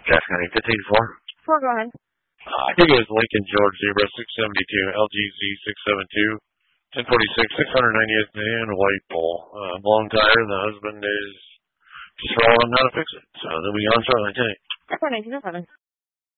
Cash County 1584. Go ahead. I think it was Lincoln George Zebra 672, LGZ 672, 1046, 698th and a white pole. Blown tire, the husband is just rolling how to fix it. So they'll be on shortly. 1907.